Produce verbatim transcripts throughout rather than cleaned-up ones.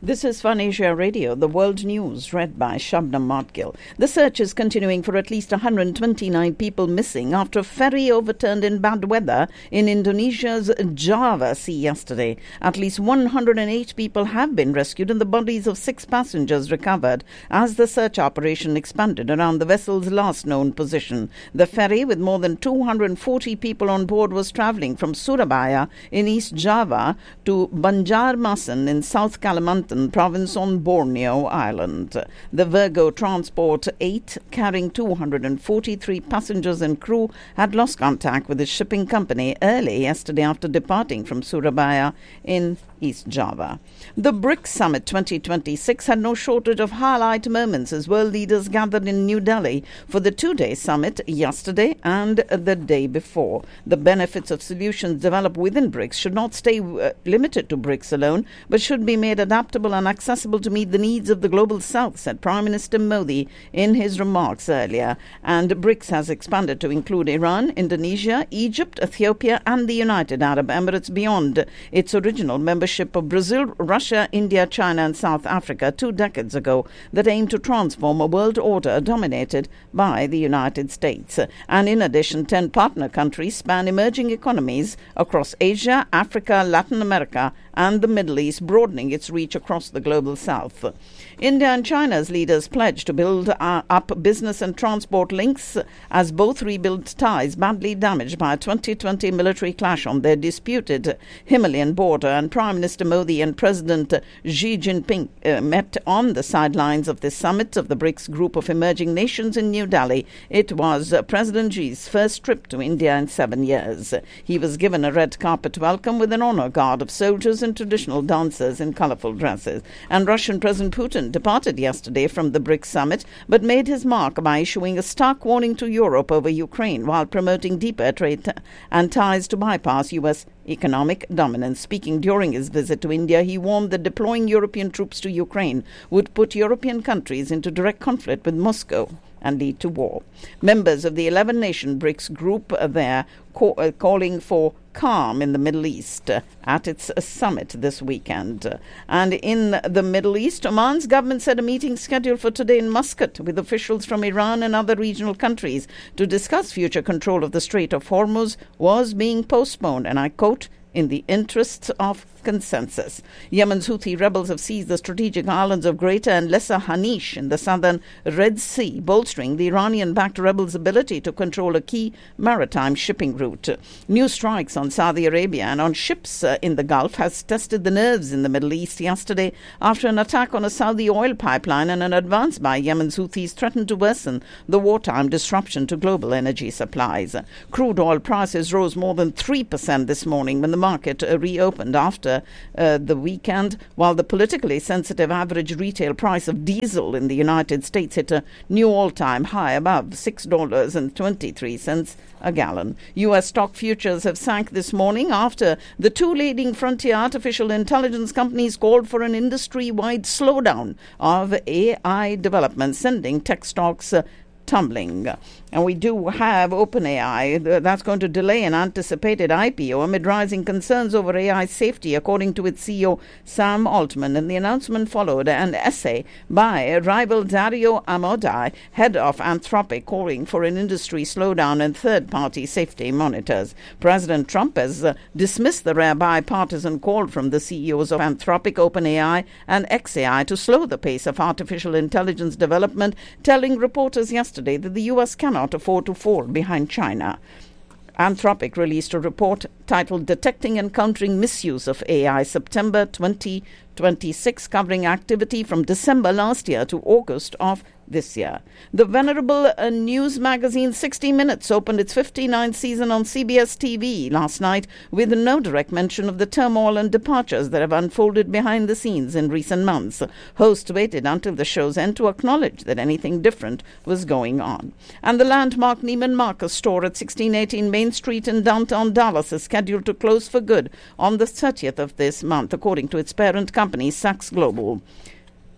This is Fun Asia Radio, the world news, read by Shabnam Matgil. The search is continuing for at least one hundred twenty-nine people missing after a ferry overturned in bad weather in Indonesia's Java Sea yesterday. At least one hundred eight people have been rescued and the bodies of six passengers recovered as the search operation expanded around the vessel's last known position. The ferry, with more than two hundred forty people on board, was travelling from Surabaya in East Java to Banjarmasin in South Kalimantan province on Borneo Island. The Virgo Transport eight, carrying two hundred forty-three passengers and crew, had lost contact with the shipping company early yesterday after departing from Surabaya in East Java. The BRICS Summit twenty twenty-six had no shortage of highlight moments as world leaders gathered in New Delhi for the two-day summit yesterday and the day before. The benefits of solutions developed within BRICS should not stay uh, limited to BRICS alone, but should be made adaptable and accessible to meet the needs of the global south, said Prime Minister Modi in his remarks earlier. And BRICS has expanded to include Iran, Indonesia, Egypt, Ethiopia and the United Arab Emirates beyond its original membership of Brazil, Russia, India, China and South Africa two decades ago that aimed to transform a world order dominated by the United States. And in addition, ten partner countries span emerging economies across Asia, Africa, Latin America and the Middle East, broadening its reach across the global south. India and China's leaders pledged to build uh, up business and transport links as both rebuild ties badly damaged by a twenty twenty military clash on their disputed Himalayan border. And Prime Minister Modi and President Xi Jinping uh, met on the sidelines of this summit of the BRICS group of emerging nations in New Delhi. It was uh, President Xi's first trip to India in seven years. He was given a red carpet welcome with an honor guard of soldiers and traditional dancers in colorful dresses. And Russian President Putin departed yesterday from the BRICS summit but made his mark by issuing a stark warning to Europe over Ukraine while promoting deeper trade t- and ties to bypass U S economic dominance. Speaking during his visit to India, he warned that deploying European troops to Ukraine would put European countries into direct conflict with Moscow and lead to war. Members of the eleven-nation BRICS group are there ca- uh, calling for calm in the Middle East uh, at its uh, summit this weekend. Uh, and in the Middle East, Oman's government said a meeting scheduled for today in Muscat with officials from Iran and other regional countries to discuss future control of the Strait of Hormuz was being postponed, and I quote, in the interests of consensus. Yemen's Houthi rebels have seized the strategic islands of Greater and Lesser Hanish in the southern Red Sea, bolstering the Iranian-backed rebels' ability to control a key maritime shipping route. New strikes on Saudi Arabia and on ships uh, in the Gulf has tested the nerves in the Middle East yesterday after an attack on a Saudi oil pipeline and an advance by Yemen's Houthis threatened to worsen the wartime disruption to global energy supplies. Crude oil prices rose more than three percent this morning when the market uh, reopened after Uh, the weekend, while the politically sensitive average retail price of diesel in the United States hit a new all-time high above six dollars and twenty-three cents a gallon. U S stock futures have sank this morning after the two leading frontier artificial intelligence companies called for an industry-wide slowdown of A I development, sending tech stocks uh, tumbling. And we do have OpenAI that's going to delay an anticipated I P O amid rising concerns over A I safety, according to its C E O Sam Altman. And the announcement followed an essay by rival Dario Amodei, head of Anthropic, calling for an industry slowdown and third-party safety monitors. President Trump has uh, dismissed the rare bipartisan call from the C E Os of Anthropic, OpenAI and X A I to slow the pace of artificial intelligence development, telling reporters yesterday that the U S cannot afford to fall behind China. Anthropic released a report titled Detecting and Countering Misuse of A I September twenty twenty-six, covering activity from December last year to August of this year. The venerable uh, news magazine sixty minutes opened its fifty-ninth season on C B S T V last night with no direct mention of the turmoil and departures that have unfolded behind the scenes in recent months. Hosts waited until the show's end to acknowledge that anything different was going on. And the landmark Neiman Marcus store at sixteen eighteen Main Street in downtown Dallas is scheduled to close for good on the thirtieth of this month, according to its parent company, Saks Global.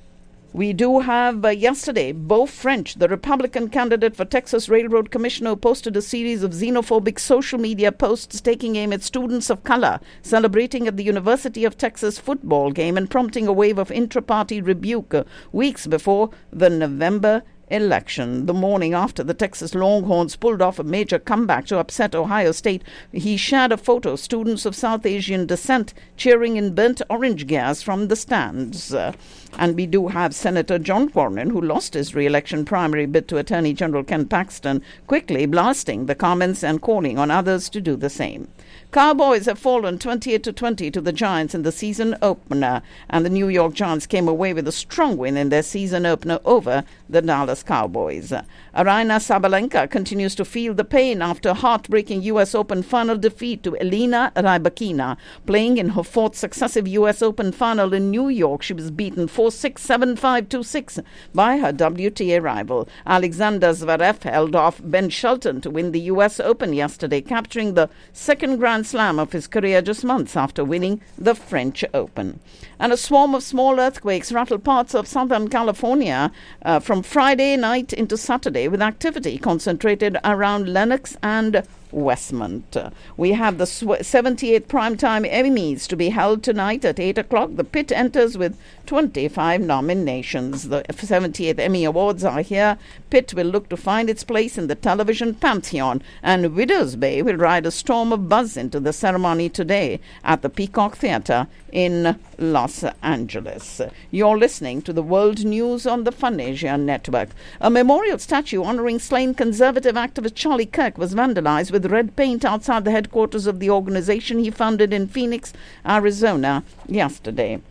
We do have uh, yesterday, Beau French, the Republican candidate for Texas Railroad Commissioner, posted a series of xenophobic social media posts taking aim at students of color celebrating at the University of Texas football game and prompting a wave of intra-party rebuke uh, weeks before the November election. The morning after the Texas Longhorns pulled off a major comeback to upset Ohio State, he shared a photo of students of South Asian descent cheering in burnt orange gas from the stands. Uh, and we do have Senator John Cornyn, who lost his re-election primary bid to Attorney General Ken Paxton, quickly blasting the comments and calling on others to do the same. Cowboys have fallen twenty-eight to twenty to the Giants in the season opener, and the New York Giants came away with a strong win in their season opener over the Dallas Cowboys. Aryna Sabalenka continues to feel the pain after a heartbreaking U S Open final defeat to Elena Rybakina. Playing in her fourth successive U S Open final in New York, she was beaten four six, seven five, two six by her W T A rival. Alexander Zverev held off Ben Shelton to win the U S Open yesterday, capturing the second Grand Slam of his career just months after winning the French Open. And a swarm of small earthquakes rattled parts of Southern California uh, from Friday night into Saturday, with activity concentrated around Lenox and Westmont. Uh, we have the sw- seventy-eighth Primetime Emmys to be held tonight at eight o'clock. The pit enters with twenty-five nominations. The seventieth Emmy Awards are here. Pitt will look to find its place in the television pantheon, and Widow's Bay will ride a storm of buzz into the ceremony today at the Peacock Theatre in Los Angeles. You're listening to the World News on the Fun Asia Network. A memorial statue honoring slain conservative activist Charlie Kirk was vandalized with red paint outside the headquarters of the organization he founded in Phoenix, Arizona, yesterday.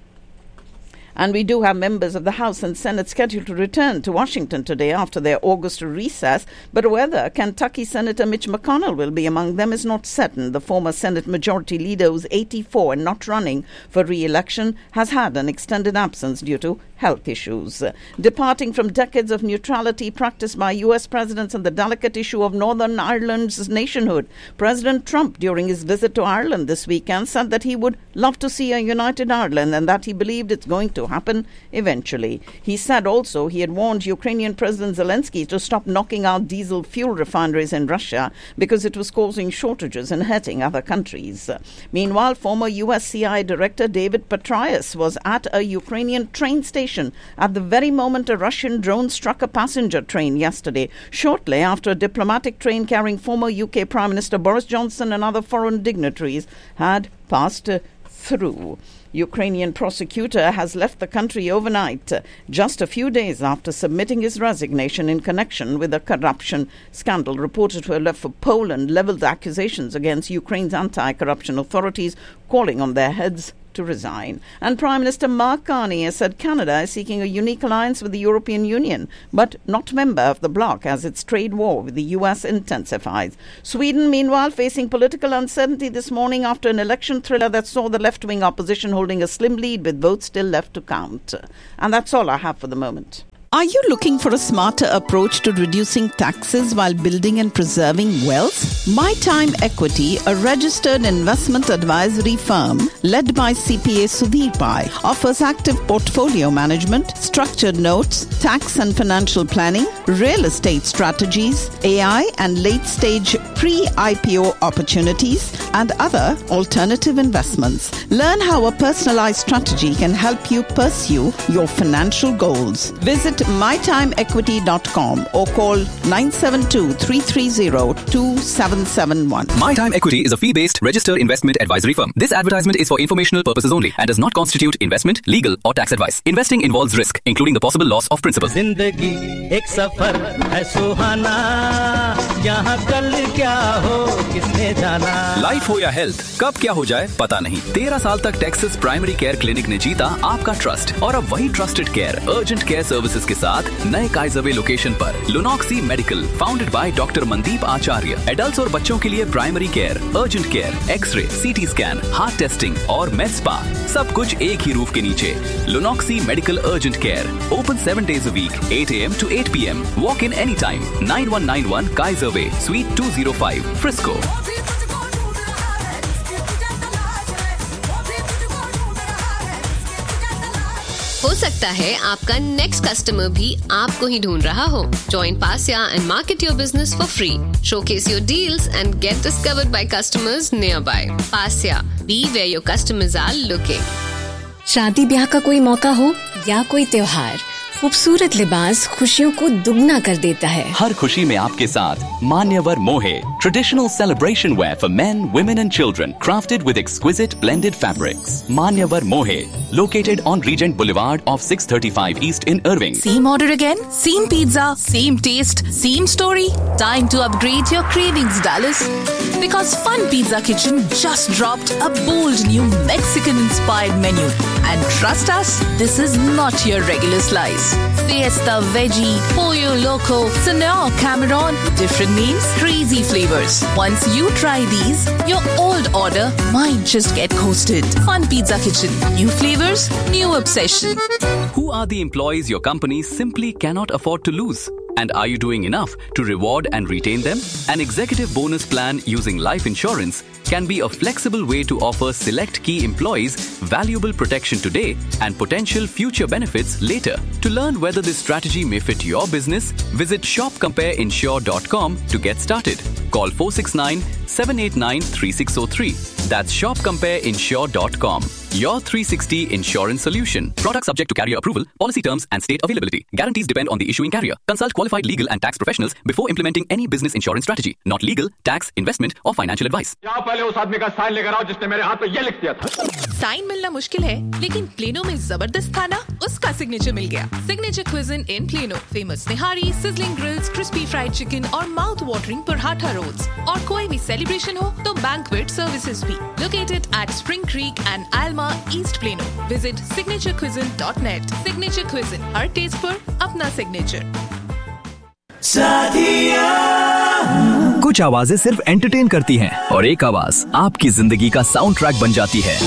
And we do have members of the House and Senate scheduled to return to Washington today after their August recess, but whether Kentucky Senator Mitch McConnell will be among them is not certain. The former Senate Majority Leader, who's eighty-four and not running for re-election, has had an extended absence due to health issues. Departing from decades of neutrality practiced by U S presidents on the delicate issue of Northern Ireland's nationhood, President Trump, during his visit to Ireland this weekend, said that he would love to see a united Ireland and that he believed it's going to happen eventually. He said also he had warned Ukrainian President Zelensky to stop knocking out diesel fuel refineries in Russia because it was causing shortages and hurting other countries. Meanwhile, former U S C I A Director David Petraeus was at a Ukrainian train station at the very moment a Russian drone struck a passenger train yesterday, shortly after a diplomatic train carrying former U K Prime Minister Boris Johnson and other foreign dignitaries had passed uh, through. Ukrainian prosecutor has left the country overnight, uh, just a few days after submitting his resignation in connection with a corruption scandal. Reporters who left for Poland leveled accusations against Ukraine's anti-corruption authorities, calling on their heads to resign. And Prime Minister Mark Carney has said Canada is seeking a unique alliance with the European Union, but not member of the bloc as its trade war with the U S intensifies. Sweden, meanwhile, facing political uncertainty this morning after an election thriller that saw the left-wing opposition holding a slim lead with votes still left to count. And that's all I have for the moment. Are you looking for a smarter approach to reducing taxes while building and preserving wealth? My Time Equity, a registered investment advisory firm led by C P A Sudhir Pai, offers active portfolio management, structured notes, tax and financial planning, real estate strategies, A I and late-stage pre-I P O opportunities, and other alternative investments. Learn how a personalized strategy can help you pursue your financial goals. Visit my time equity dot com or call nine seven two, three three zero, two seven seven one. MyTime Equity is a fee-based registered investment advisory firm. This advertisement is for informational purposes only and does not constitute investment, legal or tax advice. Investing involves risk, including the possible loss of principal. जिंदगी एक सफर है सुहाना, यहाँ कल क्या हो किसने जाना. Life हो या हेल्थ, कब क्या हो जाए पता नहीं. तेरह साल तक टेक्सास प्राइमरी केयर क्लिनिक ने जीता आपका ट्रस्ट और अब वही trusted care urgent care services के साथ नए काइजरवे लोकेशन पर. लुनॉक्सी medical, founded by doctor Mandeep Acharya. Adults और बच्चों के लिए primary care, urgent care, x ray, CT scan, heart testing और med spa, सब कुछ एक ही रूफ के नीचे. लुनॉक्सी medical urgent care, open seven days a week, eight a.m. to eight p.m. Walk in anytime. nine one nine one Kaiser Way, Suite two oh five, Frisco. हो सकता है आपका नेक्स्ट कस्टमर भी आपको ही ढूंढ रहा हो. Join Pasya and market your business for free. Showcase your deals and get discovered by customers nearby. Pasya, be where your customers are looking. शादी ब्याह का कोई मौका हो या कोई त्योहार, खूबसूरत लिबास खुशियों को दुगना कर देता है. हर खुशी में आपके साथ मान्यवर मोहे, traditional celebration wear for men, women and children, crafted with exquisite blended fabrics. Manyavar Mohe, located on Regent Boulevard off six thirty-five East in Irving. Same order again, same pizza, same taste, same story. Time to upgrade your cravings, Dallas. Because Fun Pizza Kitchen just dropped a bold new Mexican-inspired menu. And trust us, this is not your regular slice. Fiesta Veggie, Pollo Loco, Senor Cameron, different names, crazy flavors. Once you try these, your old order might just get coasted. Fun Pizza Kitchen, new flavors, new obsession. Who are the employees your company simply cannot afford to lose? And are you doing enough to reward and retain them? An executive bonus plan using life insurance can be a flexible way to offer select key employees valuable protection today and potential future benefits later. To learn whether this strategy may fit your business, visit shop compare insure dot com to get started. Call four six nine, seven eight nine, three six zero three. That's shop compare insure dot com. Your three sixty insurance solution. Product subject to carrier approval. Policy terms and state availability. Guarantees depend on the issuing carrier. Consult qualified legal and tax professionals before implementing any business insurance strategy. Not legal, tax, investment or financial advice. जाओ पहले उस आदमी का sign लेकर आओ जिसने मेरे हाथ पे ये लिख दिया था. साइन मिलना मुश्किल है, लेकिन प्लेनो में जबरदस्त खाना, उसका सिग्नेचर मिल गया. सिग्नेचर क्विज़न इन प्लेनो. फेमस निहारी, sizzling grills, crispy fried chicken और माउथ वाटरिंग पराठा रोल्स. और कोई भी सेलिब्रेशन हो तो बैंक्वेट सर्विसेज भी. Located at Spring Creek and Alma, East Plano. Visit signature cuisine dot net. Signature Cuisine, her test पर अपना signature. कुछ आवाजें सिर्फ एंटरटेन करती हैं और एक आवाज आपकी जिंदगी का साउंड ट्रैक बन जाती है.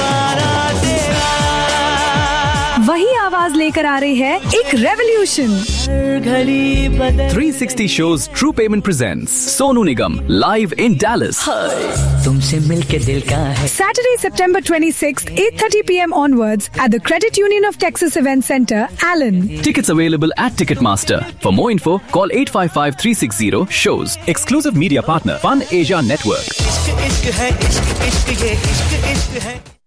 वही आवाज लेकर आ रही है एक revolution. three sixty shows True Payment presents Sonu Nigam live in Dallas. तुमसे मिलके दिल का है. Saturday, September twenty-sixth, eight thirty p.m. onwards at the Credit Union of Texas Event Center, Allen. Tickets available at Ticketmaster. For more info, call eight five five, three six zero, shows. Exclusive media partner, Fun Asia Network.